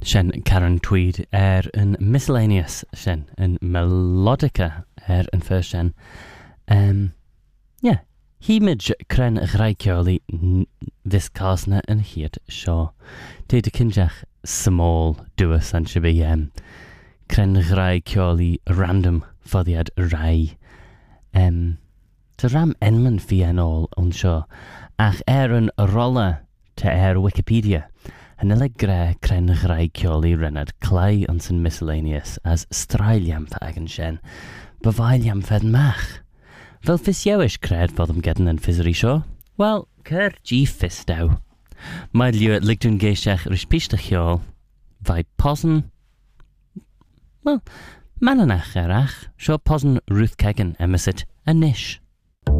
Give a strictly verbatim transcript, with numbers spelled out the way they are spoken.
Shen Karen Tweed er een miscellaneous shen, een melodica er een first shen. Um, yeah. Himage kren graicioli viscasna en hiert shaw. Te de kinjach small duas an shibi um, kren graicioli random fodiad rai. Um, te ram enman fi en all on shaw. Ach er een rolla te er Wikipedia. En ille gra kren graicioli renad clay on sin miscellaneous as strailiam fagen shen. Bevailiam fed mach. Fel fysiewish cred fod am gedden yn fysri sio? Wel, cyr gi fysdaw. Mae liw ligdwn geisiach ryspistach iol. Fai posen... Wel, mananach erach. Sio posen Ruth Kegan emisit a nish.